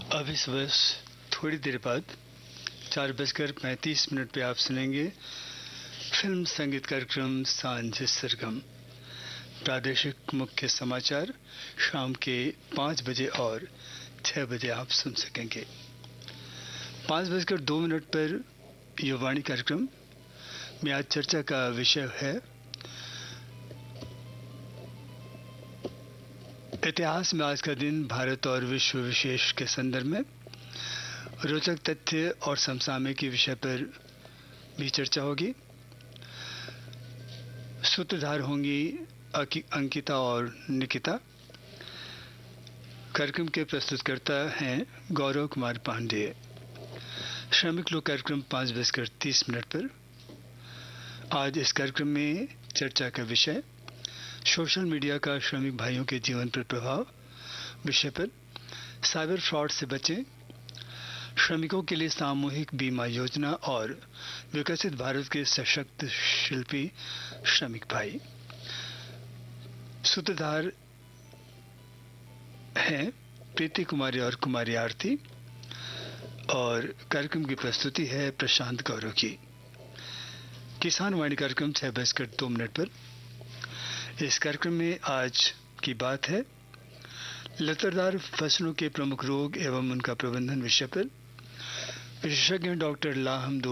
अब इस वर्ष थोड़ी देर बाद 4:35 पे आप सुनेंगे फिल्म संगीत कार्यक्रम सांझ सरगम। प्रादेशिक मुख्य समाचार शाम के 5 बजे और 6 बजे आप सुन सकेंगे। 5:02 पर युवाणी कार्यक्रम में आज चर्चा का विषय है इतिहास में आज का दिन, भारत और विश्व विशेष के संदर्भ में रोचक तथ्य और समसामयिक के विषय पर भी चर्चा होगी। सूत्रधार होंगी अंकिता और निकिता। कार्यक्रम के प्रस्तुतकर्ता हैं गौरव कुमार पांडे। श्रमिक लोक कार्यक्रम 5:30 पर। आज इस कार्यक्रम में चर्चा का विषय सोशल मीडिया का श्रमिक भाइयों के जीवन पर प्रभाव विषय पर। साइबर फ्रॉड से बचें, श्रमिकों के लिए सामूहिक बीमा योजना और विकसित भारत के सशक्त शिल्पी श्रमिक भाई। सूत्रधार हैं प्रीति कुमारी और कुमारी आरती और कार्यक्रम की प्रस्तुति है प्रशांत गौरव की। किसान वाणी कार्यक्रम 6:02 पर। इस कार्यक्रम में आज की बात है लतादार फसलों के प्रमुख रोग एवं उनका प्रबंधन विषय पर। विशेषज्ञ डॉक्टर लाहम